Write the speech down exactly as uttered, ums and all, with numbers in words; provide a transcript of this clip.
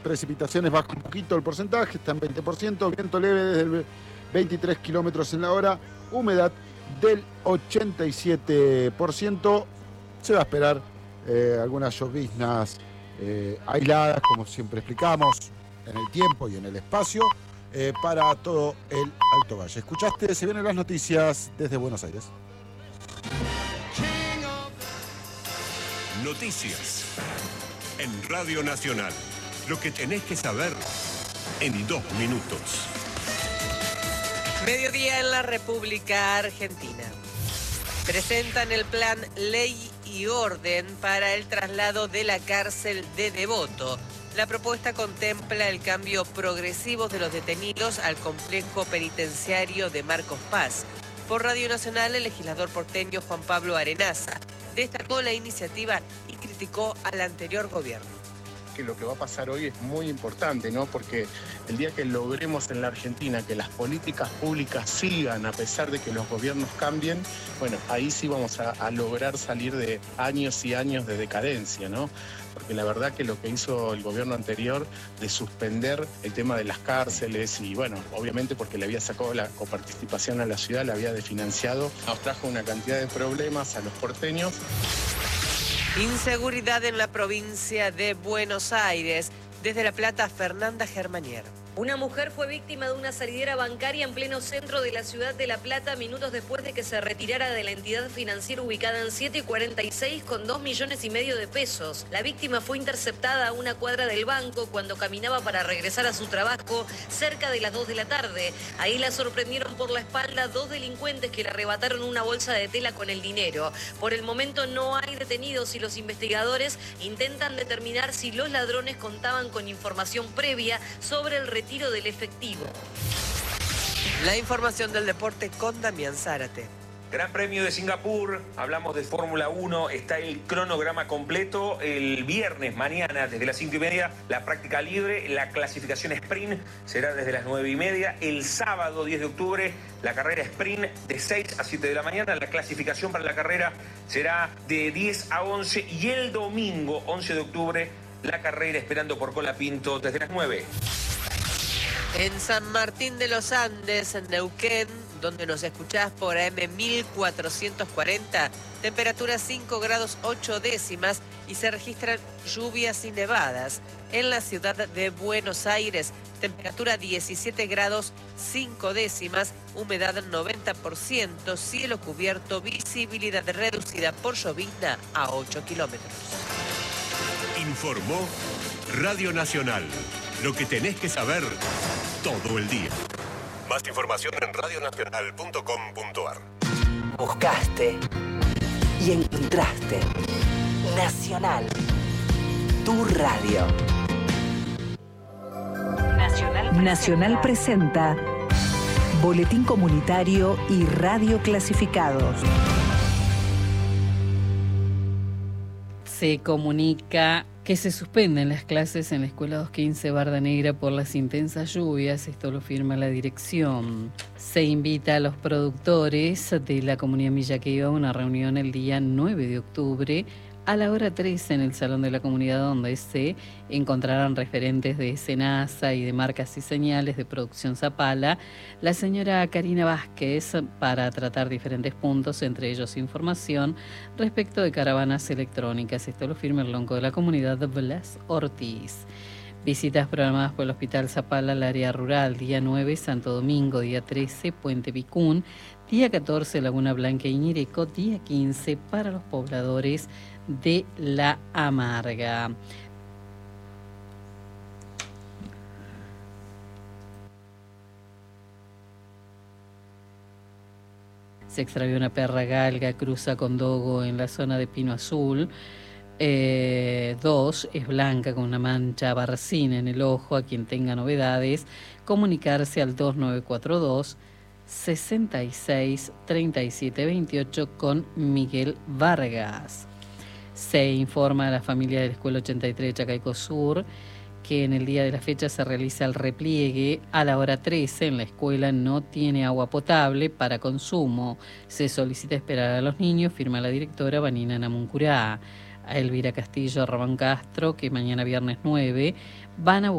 precipitaciones baja un poquito el porcentaje, está en veinte por ciento, viento leve desde el veintitrés kilómetros en la hora, humedad del ochenta y siete por ciento. Se va a esperar eh, algunas lloviznas eh, aisladas, como siempre explicamos, en el tiempo y en el espacio, eh, para todo el Alto Valle. ¿Escuchaste? Se vienen las noticias desde Buenos Aires. Noticias en Radio Nacional. Lo que tenés que saber en dos minutos. Mediodía en la República Argentina. Presentan el plan Ley y Orden para el traslado de la cárcel de Devoto. La propuesta contempla el cambio progresivo de los detenidos al complejo penitenciario de Marcos Paz. Por Radio Nacional, el legislador porteño Juan Pablo Arenaza destacó la iniciativa y criticó al anterior gobierno. Que lo que va a pasar hoy es muy importante, ¿no? Porque el día que logremos en la Argentina que las políticas públicas sigan a pesar de que los gobiernos cambien, bueno, ahí sí vamos a, a lograr salir de años y años de decadencia, ¿no? Porque la verdad que lo que hizo el gobierno anterior de suspender el tema de las cárceles y bueno, obviamente porque le había sacado la coparticipación a la ciudad, la había desfinanciado, nos trajo una cantidad de problemas a los porteños. Inseguridad en la provincia de Buenos Aires. Desde La Plata, Fernanda Germanier. Una mujer fue víctima de una salidera bancaria en pleno centro de la ciudad de La Plata minutos después de que se retirara de la entidad financiera ubicada en siete y cuarenta y seis con dos millones y medio de pesos. La víctima fue interceptada a una cuadra del banco cuando caminaba para regresar a su trabajo cerca de las dos de la tarde. Ahí la sorprendieron por la espalda dos delincuentes que le arrebataron una bolsa de tela con el dinero. Por el momento no hay detenidos y los investigadores intentan determinar si los ladrones contaban con información previa sobre el retiro retiro del efectivo. La información del deporte con Damián Zárate. Gran Premio de Singapur, hablamos de Fórmula uno, está el cronograma completo. El viernes, mañana, desde las cinco y media, la práctica libre, la clasificación sprint será desde las nueve y media. El sábado, diez de octubre, la carrera sprint de seis a siete de la mañana. La clasificación para la carrera será de diez a once. Y el domingo, once de octubre, la carrera esperando por Colapinto desde las nueve. En San Martín de los Andes, en Neuquén, donde nos escuchás por A M mil cuatrocientos cuarenta, temperatura cinco grados ocho décimas y se registran lluvias y nevadas. En la ciudad de Buenos Aires, temperatura diecisiete grados cinco décimas, humedad noventa por ciento, cielo cubierto, visibilidad reducida por llovizna a ocho kilómetros. Informó Radio Nacional. Lo que tenés que saber todo el día. Más información en radio nacional punto com punto a r. Buscaste y encontraste Nacional, tu radio. Nacional, Nacional presenta Boletín Comunitario y Radio Clasificados. Se comunica que se suspenden las clases en la Escuela doscientos quince Barda Negra por las intensas lluvias. Esto lo firma la dirección. Se invita a los productores de la comunidad Millaqueiba a una reunión el día nueve de octubre a la hora trece en el Salón de la Comunidad, donde se encontrarán referentes de SENASA y de Marcas y Señales de Producción Zapala, la señora Karina Vázquez, para tratar diferentes puntos, entre ellos información respecto de caravanas electrónicas. Esto lo firma el lonco de la comunidad, Blas Ortiz. Visitas programadas por el Hospital Zapala al área rural, día nueve, Santo Domingo, día trece, Puente Vicún, día catorce, Laguna Blanca y Ñireco, día quince, para los pobladores de La Amarga. Se extravió una perra galga, cruza con dogo en la zona de Pino Azul. Eh, dos, es blanca con una mancha barcina en el ojo. A quien tenga novedades, comunicarse al dos nueve cuatro dos, seis seis, tres siete dos ocho con Miguel Vargas. Se informa a la familia de la Escuela ochenta y tres de Chacaico Sur que en el día de la fecha se realiza el repliegue a la hora trece. En la escuela no tiene agua potable para consumo. Se solicita esperar a los niños, firma la directora Vanina Namuncurá. A Elvira Castillo, Ramón Castro, que mañana viernes nueve van a